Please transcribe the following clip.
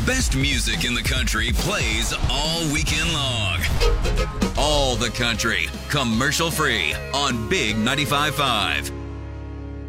best music in the country plays all weekend long. All the country, commercial free on Big 95.5.